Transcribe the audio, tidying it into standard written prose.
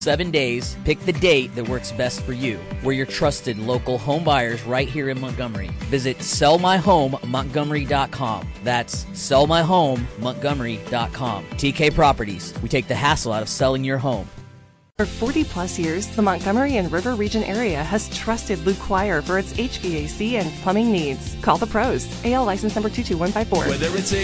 7 days, pick the date that works best for you. We're your trusted local home buyers right here in Montgomery. Visit sellmyhomemontgomery.com. That's sellmyhomemontgomery.com. TK Properties. We take the hassle out of selling your home. For 40-plus years, the Montgomery and River Region area has trusted Luke Choir for its HVAC and plumbing needs. Call the pros. AL license number 22154. Whether it's